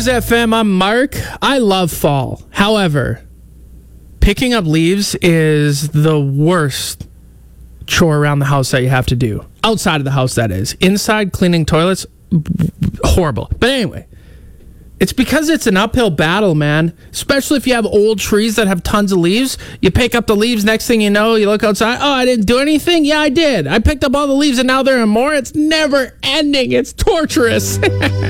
Buzz FM, I'm Mark. I love fall. However, picking up leaves is the worst chore around the house that you have to do. Outside of the house, that is. Inside, cleaning toilets, horrible. But anyway, it's because it's an uphill battle, man. Especially if you have old trees that have tons of leaves. You pick up the leaves, next thing you know, you look outside. Oh, I didn't do anything? Yeah, I did. I picked up all the leaves and now there are more. It's never ending. It's torturous.